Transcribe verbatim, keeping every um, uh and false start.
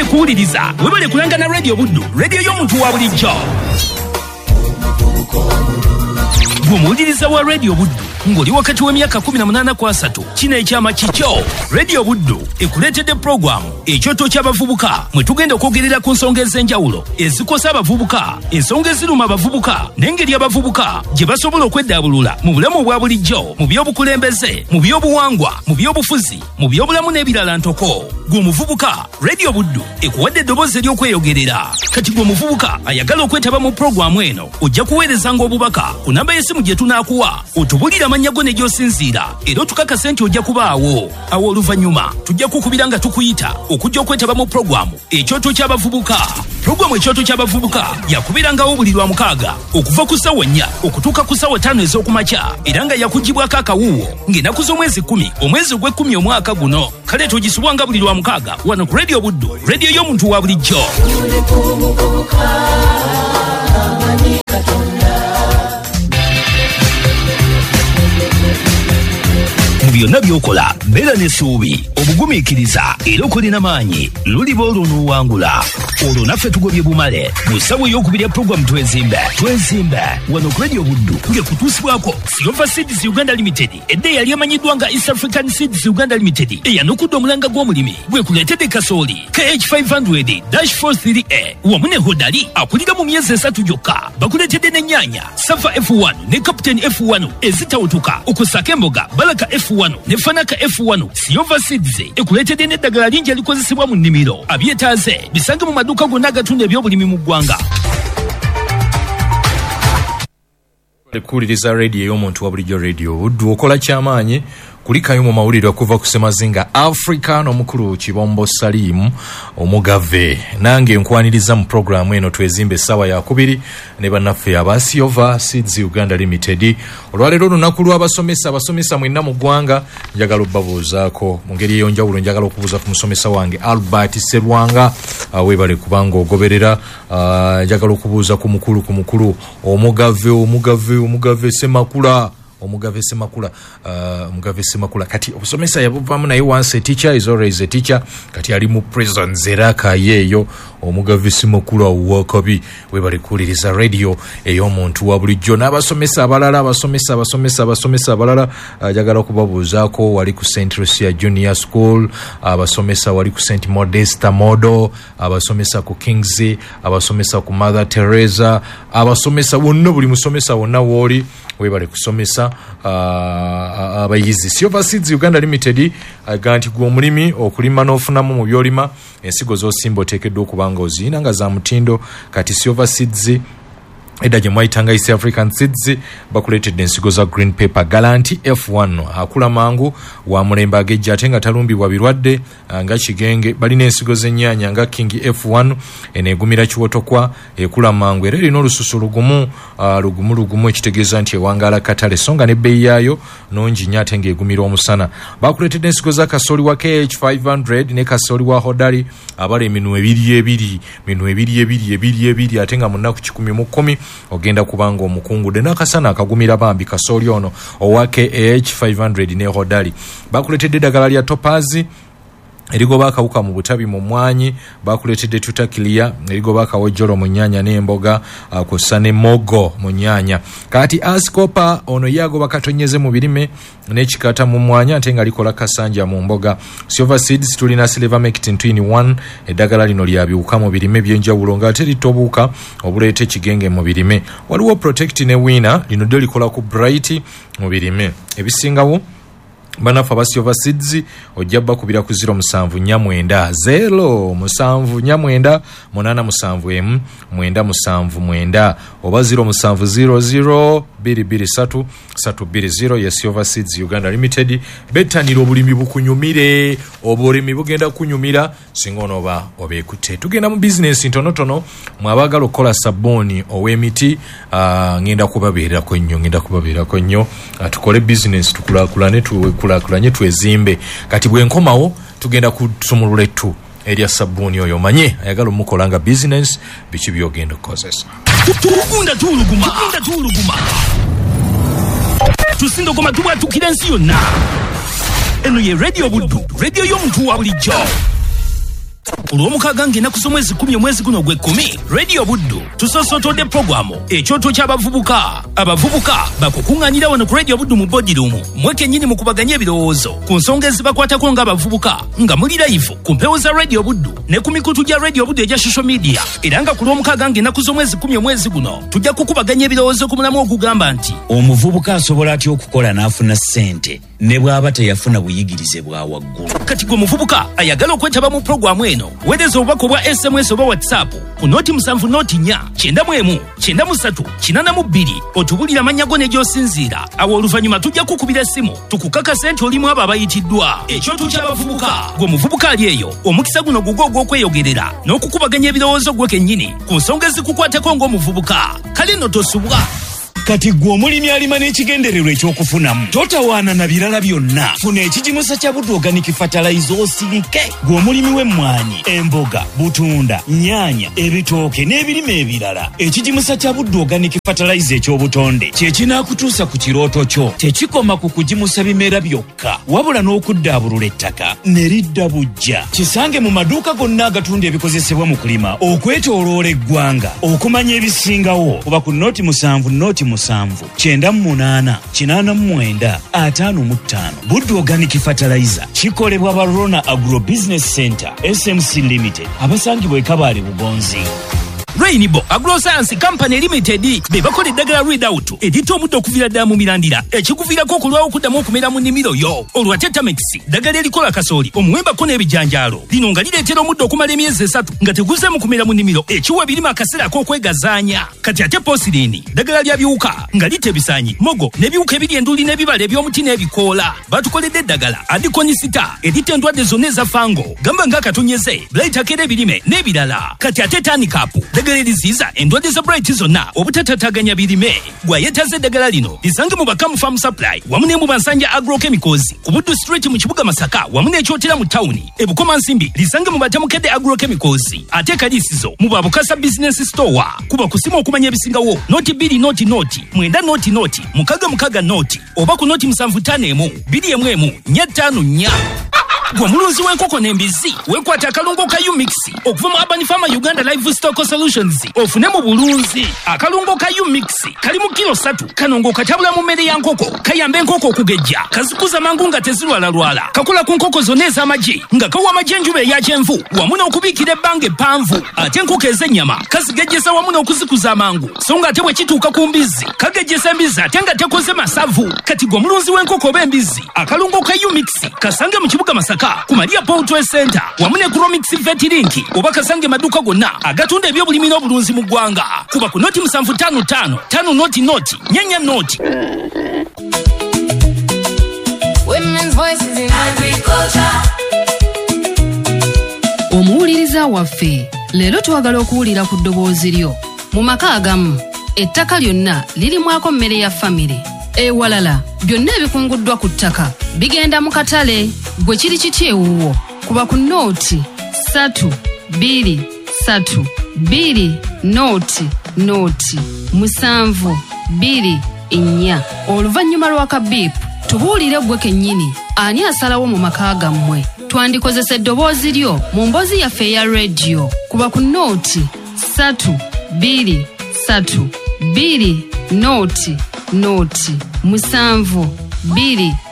kuwuliriza webale kulanga na Radio Buddu, radio y'omuntu wa bulijjo. Gumuwuliriza wa Radio Buddu ngoli wakati w'emyaka kumi na munaana kwa asatu kino ekyama kikyo. Radio Buddu ekuleetedde program ekyoto ky'abavubuka mwe tugenda okwogerera ku nsonga ez'enjawulo ezikosa abavubuka, ensonga eziruma abavubuka n'engeri abavubuka gye basobola okweddabulula mu bulamu bwa bulijjo, mu by'obukulembeze, mu by'obuwangwa, mu by'obufuzi, mu by'obulamu n'ebirala ntoko. Gwe omuvubuka, Radio Buddu ekuwadde eddoboozi ery'okweyogerera. Kati gwe omuvubuka ayagala okwetaba mu programu eno ojja kuweerezanga obubaka ku namba y'essimu gye tunaakuwa otubulira amannya go ne gy'osinziira era otukakase nti ojja kubaawo. Awo oluvannyuma tujja kukubira nga tukuyita okujja okwetaba mu programu ekyoto ky'abavubuka. Programu ekyoto ky'abavubuka yakubirangawo buli lwa mukaaga okuva ku ssaawa nnya okutuuka ku ssaawa ttaano ez'okumakya era nga yakugibwako akawuuwo ng'ennaku z'omwezi kumi omwezi ogw'ekkumi omwaka guno. Kale togisubwanga buli lwa mukaaga wano ku Radio Buddu, radio y'omuntu wa bulijjo. Mu byonna by'okola beera n'essuubi, obugumiikiriza era okolina maanyi luliba olw'onuwangula. Olwo naffe tugobye bumale mu ssaawa ey'okubiri ya puroguramu twezimbe twezimbe wano ku Radio Buddu ng'ekutuusibwako Silver Seeds Uganda Limited, edda eyali emanyiddwa nga East African Seeds Uganda Limited, eyanukudde omulanga gw'omulimi bwe kuleetedde kasooli K H five hundred four three A wamu ne Hodali akulira mu myezi esatu gyokka. Bakuleetedde n'ennyaanya Safa F one ne Captain F one ezitawutuka okusaka emboga Baraka F one ne Fanaka F one. Silver Seeds ekuleetedde n'eddagala lingi elikozesebwa mu nnimiro. Abyetaaze bisange mu maduuka gonna agatunda ebyobulimi mu ggwanga. Ekuwuliriza radio y'omuntu wa bulijjo Radio Buddu, okola kyamaanyi kulikayo mu mawulire okuva ku Semazinga Africa n'omukulu Kibombo Salim omugave. Nange nkwaniriza mu programu eno twezimbe essawa ya kubiri ne bannaffe aba Silver Seeds Uganda Limited. Olwaleero olunaku lw'abasomesa, abasomesa mwenna mu ggwanga njagala obbabuuzaako mu ngeri ey'enjawulo. Njagala okubuuza ku musomesa wange Albert Serwanga, weebale kubanga ogoberera. Njagala okubuuza ku mukulu ku mukulu omugave omugave omugave Semakula omugave Semakula uh, omugave Semakula. Kati obusomesa yabuvamu naye once a teacher is always a teacher. Kati ali mu prison zeraka yeyo omugave Semakula wakabi. Webale kuwuliriza radio ey'omuntu wa bulijjo. N'abasomesa abalala abasomesa abasomesa abasomesa abalala njagala uh, okubabuuzaako wali ku Saint Lucia Junior School, abasomesa wali ku Saint Modesta Modo, abasomesa ku Kings, abasomesa ku Mother Teresa, abasomesa wonna buli musomesa wonna woli webale kusomesa uh, abayizi. Silver Seeds Uganda Limited aganti gwe omulimi okulima n'ofunamu mu byolima ensigo z'osimba oteekeddwa okubanga oziyina nga za mutindo. Kati Silver Seeds edda gye mwayitanga East African Seeds bakuleetedde ensigo za Green Pepper Galanti F one akula mangu wa mulembe agejja ate nga talumbibwa birwadde nga kigenge. Balina ensigo z'ennyaanya nga King F one eneegumira kiwotokwa ekula mangu era erina olususu lugumu uh, lugumu lugumu ekitegeeza nti ewangaala katale so nga n'ebbeeyi yaayo nungi nnyo ate ng'egumira omusana. Bakuleetedde ensigo za kasooli wa K H five hundred ne kasooli wa Hodari abala eminwe ebiri ebiri minwe ebiri ebiri ebiri ebiri ate nga mu nnaku kikumi mu kkumi ogenda kubanga omukungudde n'akasana akagumira bambi kasooli ono owa K H five hundred ne Hodali. Bakuleetedde eddagala lya Topazi erigoba akawuka mu butabi mu mwanyi. Bakuleetedde Tutakilia erigoba akawojjolo mu nnyaanya n'emboga kw'ossa ne mogo mu nnyaanya. Kati Ascopa ono yagoba katonyeze mu birime n'ekikata mu mwanya ate nga likola kasanja mu mboga. Silver Seeds tulina Silvermectin two in one eddagala lino lyabiwuka mu birime by'enjawulo ng'ate litobuuka obuleeta ekigenge mu birime. Waliwo Protect ne Winner lino ddyo likola ku Bright mu birime. Ebisingawo banafa ba Silver Seeds ojja bakubira ku zero musanvu nnya mwenda zero musanvu nnya mwenda munana musanvu emu mwenda musanvu mwenda oba zero musanvu zero zero biri biri satu satu biri zero ya Silver Seeds Uganda Limited. Betanira obulimi bukunyumire, obulimi bugenda kunyumira singa onoba obekute. Tugenda mu business ntonotono mwabagala okukola saboni ow'emiti uh, ngenda kubabeerako nnyo ngenda kubabeerako nnyo uh, tukole business tukulakulane tuwe kulakulanye twezimbe. Kati bwe nkomawo tugenda kutumulula ettu erya sabuni oyo manye ayagala omukolanga business biki byogenda okukozesa. Tugunda tuluguma tugunda tuluguma tusindo goma tuba tukira nsi yonna. Eno ye Radio Buddu, radio y'omuntu wa bulijjo. olw'omukaaga ng'ennaku z'omwezi kumi omwezi guno gwe kkumi Radio Buddu tusosootodde pulogulaamu ekyoto ky'abavubuka. Abavubuka bakukuŋŋaanira wano ku Radio Buddu mu bodiruumu mwe kennyini mukubaganya ebirowoozo ku nsonga ezibakwatako ng'abavubuka nga muli live ku mpewo za Radio Buddu ne ku mikutu gya Radio Buddu egya social media, era nga ku lw'omukaaga ng'ennaku z'omwezi kumi omwezi guno tujja kukubaganya ebirowoozo ku mulamu ogugamba nti omuvubuka asobola atya okukola n'afuna ssente ne bw'aba teyafuna buyigirize bwa waggulu. Kati gwe muvubuka ayagala okwetaba mu pulogulaamu eno, weereza obubaka obwa S M S oba WhatsApp ku nooti musanvu nooti nnya kyenda mu emu kyenda mu ssatu kinaana mu bbiri otubulira amannya go ne gy'osinziira. Awo oluvannyuma tujja kukubira essimu tukukakasa nti olimu abo abayitiddwa. Ekyoto ky'abavubuka, gwe muvubuka ali eyo, omukisa guno gugwo ogw'okweyogerera n'okukubaganya ebirowoozo gwe kennyini ku nsonga ezikukwatako ng'omuvubuka. Kale nno tosubwa. Kati gwe omulimi alima n'ekigendererwa ekyokufunamu totawaana na birala byonna. Funa ekigimusa kya Buddu Organic Fertilizer osirike. Gwe omulimi w'emmwanyi, emboga, butunda, nnyaanya, ebitooke n'ebirime ebirala. Ekigimusa kya Buddu Organic Fertilizer eky'obutonde kye kinaakutuusa ku kirooto kyo. Tekikoma ku kugimusa bimera byokka, wabula n'okuddaabulula ettaka ne lidda bujja. Kisange mu maduuka gonna agatunda ebikozesebwa mu kulima okwetooloola eggwanga. Okumanya ebisingawo kuba ku nooti musanvu nooti musanvu kyenda mu munaana kinaana mu mwenda ataano mu ttaano. Buddu Organic Fertilizer kikolebwa ba Rona Agro Business Center S M C Limited abasangibwa e Kabale Bugonzi. Rainbow Agroscience Company Limited be bakola eddagala Readout editta omuddo okuviira ddala mu mirandira ekikuviirako okulwawo okuddamu okumera mu nnimiro yo. Olwa Tetramex ddagala erikola kasooli omuwembako n'ebijanjaalo lino nga lireetera omuddo okumala emyezi esatu nga teguze mu kumera mu nnimiro ekiwa ebirime akaseera ak'okwegazaanya. Kati ate Posirini ddagala lya biwuka nga litta ebisaanyi, mogo n'ebiwuka ebiri enduli n'ebibala eby'omuti n'ebikoola. Batukoledde eddagala Adikonisita eritta endwadde zonna eza fango gamba ng'akatonyeze Blight akera ebirime n'ebirala. Kati ate Tanikapu eddagala eriziiza endwadde za Bright zonna obutatataaganya birime. Gwayetaze eddagala lino lisange mu Bakamu Farm Supply wamu ne mu Bansanja Agrochemicals ku Buddu Street mu kibuga Masaka wamu n'ekyotera mu tawuni. E Bukoma Nsimbi lisange mu Batamukedde Agrochemicals. Ate Kaliisizo mu Babukasa Business Store. Kuba ku simu okumanya ebisingawo nooti bbiri nooti nooti mwenda nooti nooti mukaaga mukaaga nooti oba ku nooti musanvu ttaano emu bbiri emu emu nnya ttaano nnya. Gwe mulunzi w'enkoko n'embizi weekwata akalungo ka U-Mix okuva mu Urban Farmer Uganda Livestock Solutions ofune mu bulunzi. Akalungo ka U-Mix kali mu kilo ssatu, kanongo katabula mu mmere ya nkoko, kayamba enkoko okugejja, kazikuza mangu nga tezirwalalwala, kakola ku nkoko zonna ez'amagi nga kawa amagi enjuba eya kyenvu wamu n'okubiikira ebbanga eppanvu. Ate enkoko ez'ennyama kazigejjesa wamu n'okuzikuza amangu, so nga ate bwe kituuka ku mbizi kagejjesa embizi ate nga tekoze masavu. Kati gwe omulunzi w'enkoko oba embizi akalungo ka U-Mix kasange mu kibuga Masaka ku Maria Poultry Center wamu ne ku Romix Vet Link oba kasange maduuka gonna agatunda ebyobulimi n'obulunzi mu ggwanga. Kuba ku nooti musanvu ttaano ttaano ttaano nooti nooti nyenya nooti. Women's voices in agriculture. Omuwuliriza waffe leero twagala okuwulira ku ddoboozi lyo. Mu maka agamu ettaka lyonna lirimwako mmere ya famire, ewalala byonna ebikunguddwa ku ttaka bigenda mu katale. Bwe kiri kiti ewuwo kuba ku nooti ssatu bbiri ssatu bbiri nooti nooti musanvu bbiri nnya. Oluvannyuma lw'akabiipu tubuulire gwe kennyini ani asalawo mu maka gammwe. Twandikozesa eddoboozi lyo mu mboozi yaffe eya rediyo kuba ku nooti ssatu bbiri ssatu bbiri nooti nooti musanvu bbiri